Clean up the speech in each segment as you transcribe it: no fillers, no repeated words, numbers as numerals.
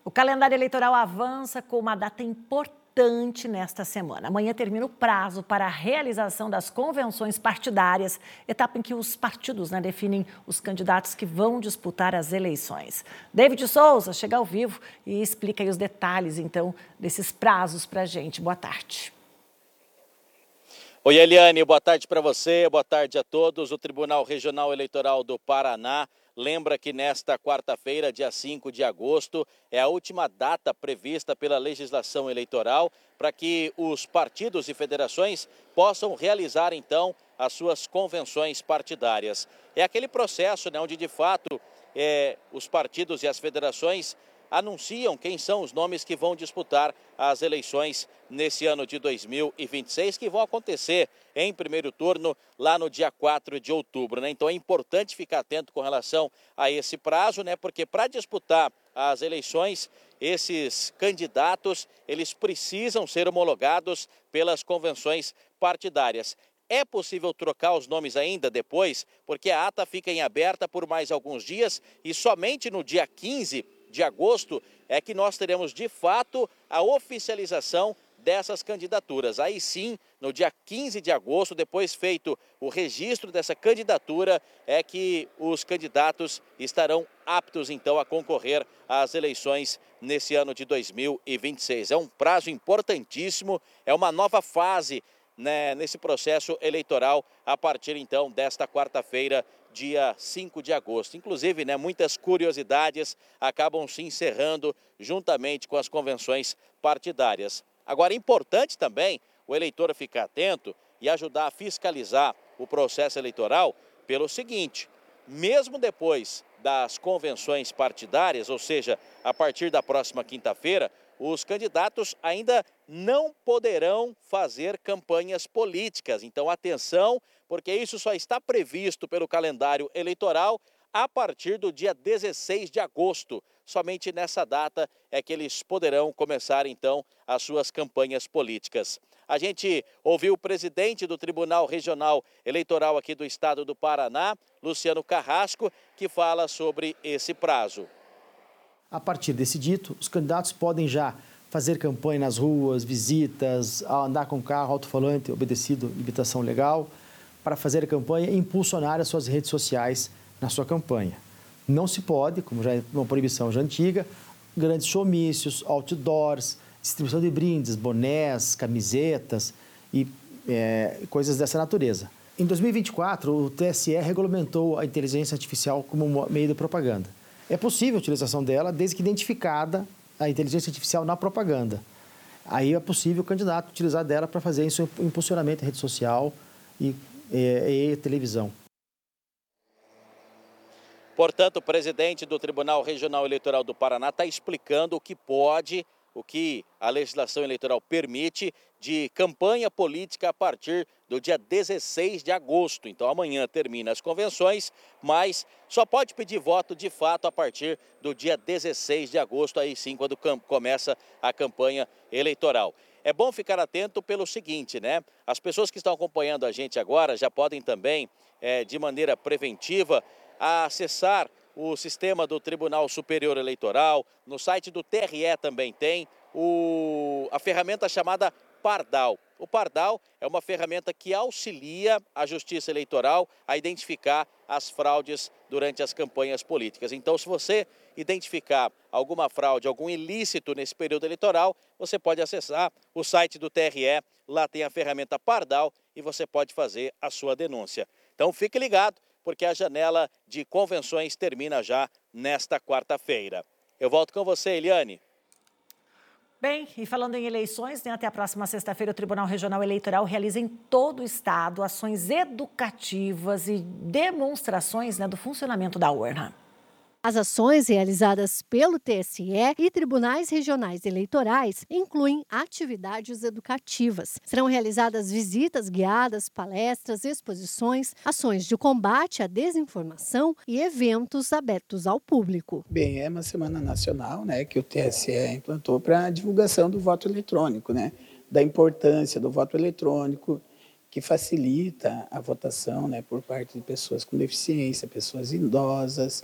O calendário eleitoral avança com uma data importante nesta semana. Amanhã termina o prazo para a realização das convenções partidárias, etapa em que os partidos definem os candidatos que vão disputar as eleições. David Souza chega ao vivo e explica aí os detalhes, então, desses prazos para a gente. Boa tarde. Oi, Eliane, boa tarde para você, boa tarde a todos. O Tribunal Regional Eleitoral do Paraná lembra que nesta quarta-feira, dia 5 de agosto, é a última data prevista pela legislação eleitoral para que os partidos e federações possam realizar, então, as suas convenções partidárias. É aquele processo onde, de fato, os partidos e as federações anunciam quem são os nomes que vão disputar as eleições nesse ano de 2026, que vão acontecer em primeiro turno lá no dia 4 de outubro. Então é importante ficar atento com relação a esse prazo, porque para disputar as eleições, esses candidatos, eles precisam ser homologados pelas convenções partidárias. É possível trocar os nomes ainda depois, porque a ata fica em aberta por mais alguns dias e somente no dia 15 de agosto é que nós teremos de fato a oficialização dessas candidaturas. Aí sim, no dia 15 de agosto, depois feito o registro dessa candidatura, é que os candidatos estarão aptos então a concorrer às eleições nesse ano de 2026. É um prazo importantíssimo, é uma nova fase nesse processo eleitoral a partir então desta quarta-feira, dia 5 de agosto. Inclusive, muitas curiosidades acabam se encerrando juntamente com as convenções partidárias. Agora, é importante também o eleitor ficar atento e ajudar a fiscalizar o processo eleitoral pelo seguinte: mesmo depois das convenções partidárias, ou seja, a partir da próxima quinta-feira, os candidatos ainda não poderão fazer campanhas políticas. Então, atenção, porque isso só está previsto pelo calendário eleitoral a partir do dia 16 de agosto. Somente nessa data é que eles poderão começar, então, as suas campanhas políticas. A gente ouviu o presidente do Tribunal Regional Eleitoral aqui do estado do Paraná, Luciano Carrasco, que fala sobre esse prazo. A partir desse dito, os candidatos podem já fazer campanha nas ruas, visitas, andar com carro, alto-falante, obedecido limitação legal, para fazer a campanha e impulsionar as suas redes sociais na sua campanha. Não se pode, como já é uma proibição já antiga, grandes showmícios, outdoors, distribuição de brindes, bonés, camisetas e coisas dessa natureza. Em 2024, o TSE regulamentou a inteligência artificial como meio de propaganda. É possível a utilização dela desde que identificada a inteligência artificial na propaganda. Aí é possível o candidato utilizar dela para fazer isso impulsionamento em rede social e televisão. Portanto, o presidente do Tribunal Regional Eleitoral do Paraná está explicando o que pode, o que a legislação eleitoral permite de campanha política a partir do dia 16 de agosto. Então, amanhã termina as convenções, mas só pode pedir voto de fato a partir do dia 16 de agosto, aí sim, quando começa a campanha eleitoral. É bom ficar atento pelo seguinte, As pessoas que estão acompanhando a gente agora já podem também, de maneira preventiva, acessar o sistema do Tribunal Superior Eleitoral. No site do TRE também tem a ferramenta chamada Pardal. O Pardal é uma ferramenta que auxilia a Justiça Eleitoral a identificar as fraudes durante as campanhas políticas. Então, se você identificar alguma fraude, algum ilícito nesse período eleitoral, você pode acessar o site do TRE, lá tem a ferramenta Pardal e você pode fazer a sua denúncia. Então, fique ligado, porque a janela de convenções termina já nesta quarta-feira. Eu volto com você, Eliane. Bem, e falando em eleições, até a próxima sexta-feira o Tribunal Regional Eleitoral realiza em todo o estado ações educativas e demonstrações do funcionamento da urna. As ações realizadas pelo TSE e tribunais regionais eleitorais incluem atividades educativas. Serão realizadas visitas guiadas, palestras, exposições, ações de combate à desinformação e eventos abertos ao público. Bem, é uma semana nacional, que o TSE implantou para a divulgação do voto eletrônico, da importância do voto eletrônico, que facilita a votação, por parte de pessoas com deficiência, pessoas idosas,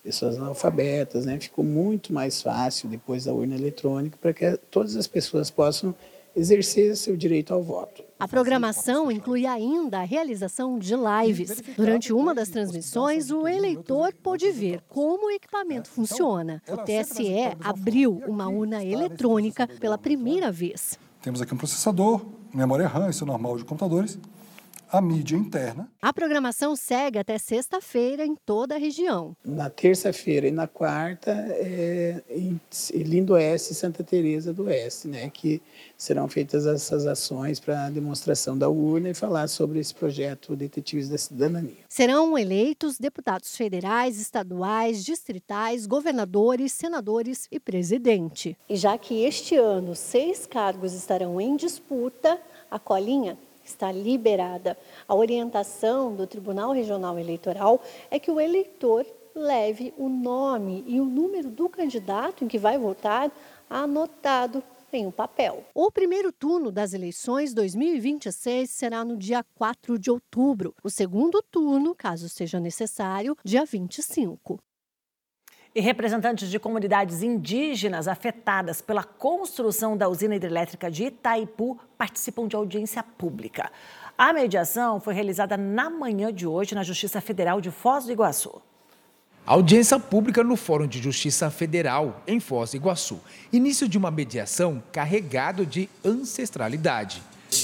pessoas analfabetas, né? Ficou muito mais fácil depois da urna eletrônica para que todas as pessoas possam exercer seu direito ao voto. A programação inclui ainda a realização de lives. Durante uma das transmissões, o eleitor pôde ver como o equipamento funciona. O TSE abriu uma urna eletrônica pela primeira vez. Temos aqui um processador, memória RAM, isso é normal de computadores, a mídia interna. A programação segue até sexta-feira em toda a região. Na terça-feira e na quarta, em Lindoeste e Santa Teresa do Oeste, né, que serão feitas essas ações para a demonstração da urna e falar sobre esse projeto Detetives da Cidadania. Serão eleitos deputados federais, estaduais, distritais, governadores, senadores e presidente. E já que este ano 6 cargos estarão em disputa, a colinha está liberada. A orientação do Tribunal Regional Eleitoral é que o eleitor leve o nome e o número do candidato em que vai votar anotado em um papel. O primeiro turno das eleições 2026 será no dia 4 de outubro. O segundo turno, caso seja necessário, dia 25. E representantes de comunidades indígenas afetadas pela construção da usina hidrelétrica de Itaipu participam de audiência pública. A mediação foi realizada na manhã de hoje na Justiça Federal de Foz do Iguaçu. Audiência pública no Fórum de Justiça Federal, em Foz do Iguaçu. Início de uma mediação carregado de ancestralidade.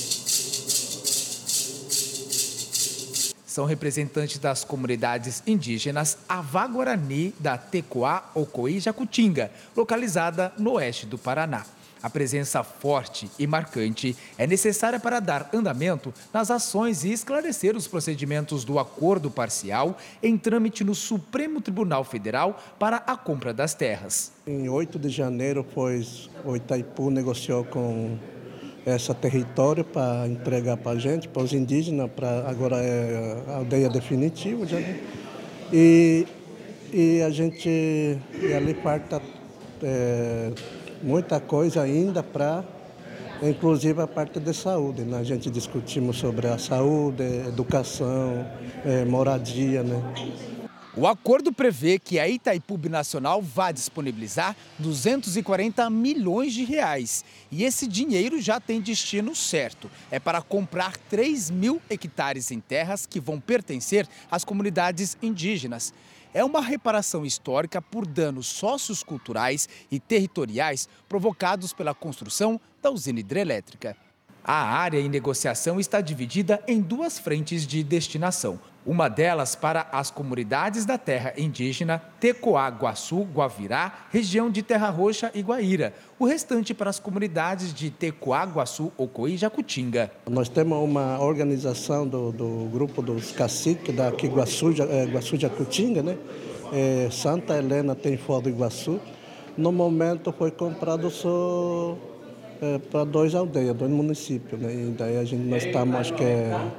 São representantes das comunidades indígenas Avá-Guarani da Tecoá, Ocoí e Jacutinga, localizada no oeste do Paraná. A presença forte e marcante é necessária para dar andamento nas ações e esclarecer os procedimentos do acordo parcial em trâmite no Supremo Tribunal Federal para a compra das terras. Em 8 de janeiro, o Itaipu negociou com esse território para entregar para a gente, para os indígenas, agora é a aldeia definitiva. Já, né? E a gente, ali falta muita coisa ainda para, inclusive a parte de saúde, né? A gente discutimos sobre a saúde, educação, moradia, né? O acordo prevê que a Itaipu Binacional vai disponibilizar 240 milhões de reais. E esse dinheiro já tem destino certo. É para comprar 3.000 hectares em terras que vão pertencer às comunidades indígenas. É uma reparação histórica por danos socioculturais e territoriais provocados pela construção da usina hidrelétrica. A área em negociação está dividida em 2 frentes de destinação. Uma delas para as comunidades da terra indígena Tecoá, Guaçu, Guavirá, região de Terra Roxa e Guaíra. O restante para as comunidades de Tecoá, Guaçu, Ocoí e Jacutinga. Nós temos uma organização do grupo dos caciques daqui Guaçu, Jacutinga, né? Santa Helena tem Foz do Iguaçu. No momento foi comprado só para 2 aldeias, 2 municípios, né? E daí nós estamos, acho que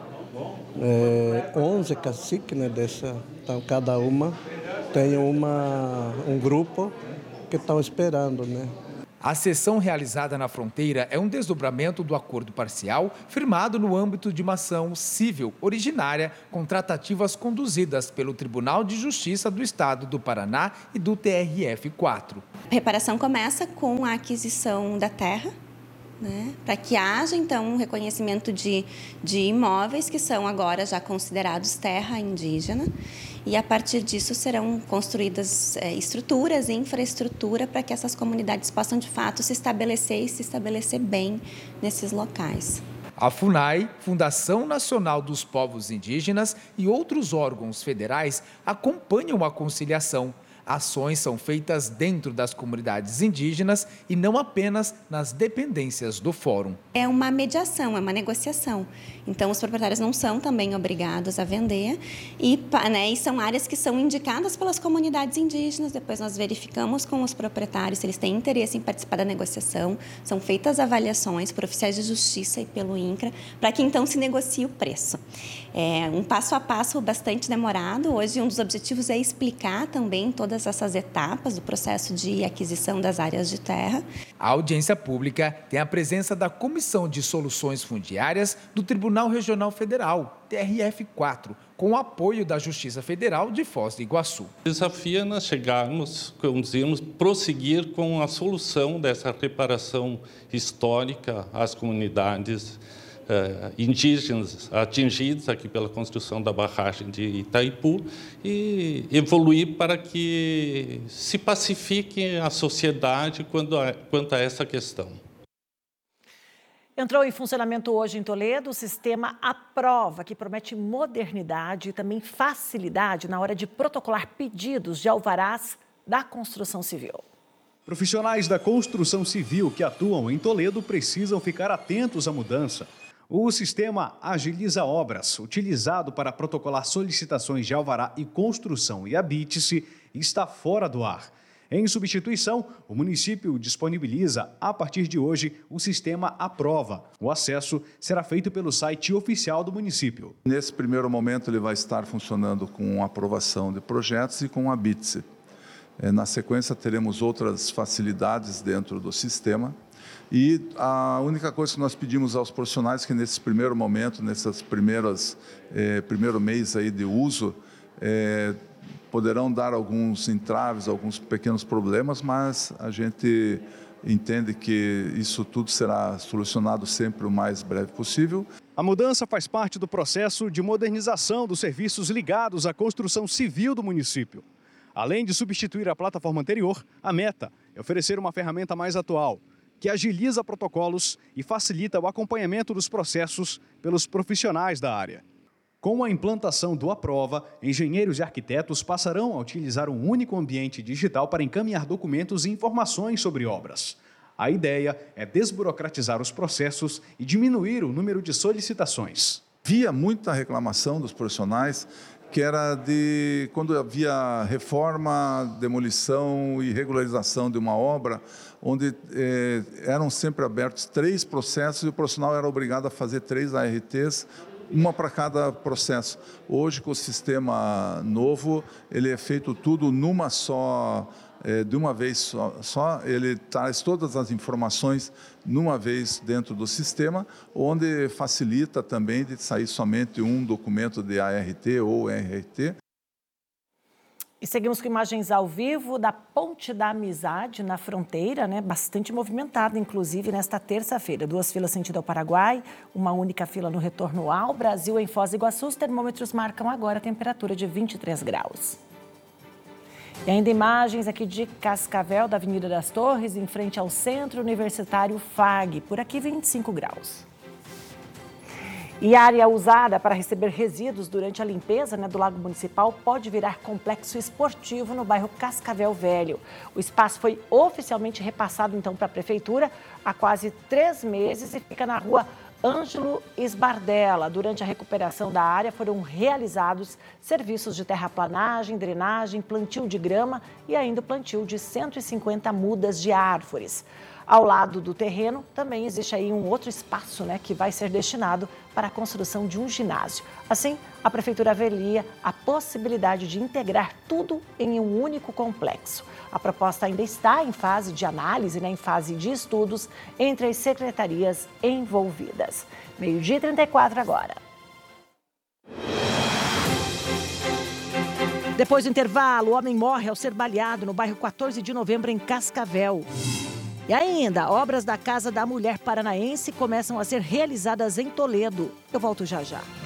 11 caciques, né, dessa. Então, cada uma tem um grupo que estão esperando, né? A sessão realizada na fronteira é um desdobramento do acordo parcial firmado no âmbito de uma ação civil originária com tratativas conduzidas pelo Tribunal de Justiça do Estado do Paraná e do TRF4. A reparação começa com a aquisição da terra, né, para que haja, então, um reconhecimento de imóveis que são agora já considerados terra indígena. E, a partir disso, serão construídas estruturas, infraestrutura, para que essas comunidades possam, de fato, se estabelecer e se estabelecer bem nesses locais. A FUNAI, Fundação Nacional dos Povos Indígenas e outros órgãos federais acompanham a conciliação. Ações são feitas dentro das comunidades indígenas e não apenas nas dependências do fórum. É uma mediação, é uma negociação. Então, os proprietários não são também obrigados a vender e são áreas que são indicadas pelas comunidades indígenas. Depois nós verificamos com os proprietários se eles têm interesse em participar da negociação. São feitas avaliações por oficiais de justiça e pelo INCRA para que então se negocie o preço. É um passo a passo bastante demorado. Hoje um dos objetivos é explicar também todas todas essas etapas do processo de aquisição das áreas de terra. A audiência pública tem a presença da Comissão de Soluções Fundiárias do Tribunal Regional Federal, TRF4, com o apoio da Justiça Federal de Foz do Iguaçu. O desafio é nós conseguirmos prosseguir com a solução dessa reparação histórica às comunidades indígenas atingidos aqui pela construção da barragem de Itaipu e evoluir para que se pacifique a sociedade quanto a essa questão. Entrou em funcionamento hoje em Toledo o sistema Aprova, que promete modernidade e também facilidade na hora de protocolar pedidos de alvarás da construção civil. Profissionais da construção civil que atuam em Toledo precisam ficar atentos à mudança. O sistema Agiliza Obras, utilizado para protocolar solicitações de alvará e construção e habite-se, está fora do ar. Em substituição, o município disponibiliza, a partir de hoje, o sistema Aprova. O acesso será feito pelo site oficial do município. Nesse primeiro momento, ele vai estar funcionando com aprovação de projetos e com habite-se. Na sequência, teremos outras facilidades dentro do sistema. E a única coisa que nós pedimos aos profissionais que nesse primeiro momento, nessas primeiro mês aí de uso, poderão dar alguns entraves, alguns pequenos problemas, mas a gente entende que isso tudo será solucionado sempre o mais breve possível. A mudança faz parte do processo de modernização dos serviços ligados à construção civil do município. Além de substituir a plataforma anterior, a meta é oferecer uma ferramenta mais atual, que agiliza protocolos e facilita o acompanhamento dos processos pelos profissionais da área. Com a implantação do Aprova, engenheiros e arquitetos passarão a utilizar um único ambiente digital para encaminhar documentos e informações sobre obras. A ideia é desburocratizar os processos e diminuir o número de solicitações. Havia muita reclamação dos profissionais que era de quando havia reforma, demolição e regularização de uma obra, onde eram sempre abertos 3 processos e o profissional era obrigado a fazer 3 ARTs, uma para cada processo. Hoje, com o sistema novo, ele é feito tudo numa só, de uma vez só, ele traz todas as informações numa vez dentro do sistema, onde facilita também de sair somente um documento de ART ou RRT. E seguimos com imagens ao vivo da Ponte da Amizade na fronteira, bastante movimentada, inclusive, nesta terça-feira. 2 filas sentido ao Paraguai, uma única fila no retorno ao Brasil, em Foz do Iguaçu. Os termômetros marcam agora a temperatura de 23 graus. E ainda imagens aqui de Cascavel, da Avenida das Torres, em frente ao Centro Universitário FAG. Por aqui, 25 graus. E a área usada para receber resíduos durante a limpeza do Lago Municipal pode virar complexo esportivo no bairro Cascavel Velho. O espaço foi oficialmente repassado, então, para a Prefeitura há quase 3 meses e fica na rua Ângelo Esbardella. Durante a recuperação da área foram realizados serviços de terraplanagem, drenagem, plantio de grama e ainda o plantio de 150 mudas de árvores. Ao lado do terreno também existe aí um outro espaço, que vai ser destinado para a construção de um ginásio. Assim, a Prefeitura avalia a possibilidade de integrar tudo em um único complexo. A proposta ainda está em fase de análise, em fase de estudos entre as secretarias envolvidas. 12h34 agora. Depois do intervalo, o homem morre ao ser baleado no bairro 14 de Novembro, em Cascavel. E ainda, obras da Casa da Mulher Paranaense começam a ser realizadas em Toledo. Eu volto já já.